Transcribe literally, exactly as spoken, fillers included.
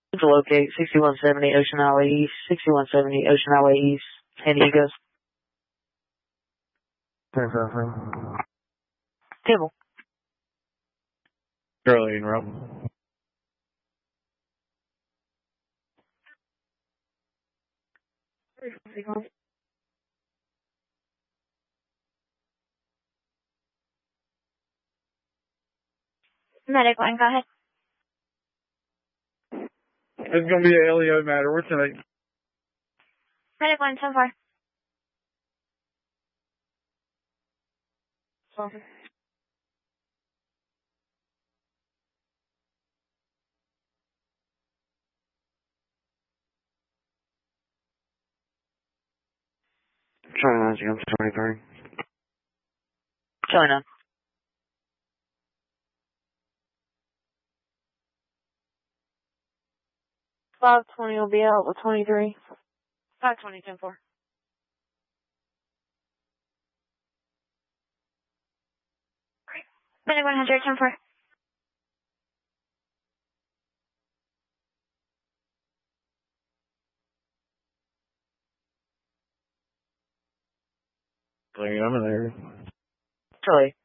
To locate sixty-one seventy Ocean Highway East, sixty-one seventy Ocean Highway East, San Diego. Table. Charlie and Rob. Medic one, go ahead. It's going to be an L E O matter. What's your name? Medic one, so far. Something. Charlie nine, twenty-three. Charlie nine. five twenty will be out with twenty-three. five twenty, ten four. Medic one hundred, ten four. I'm in there. Charlie.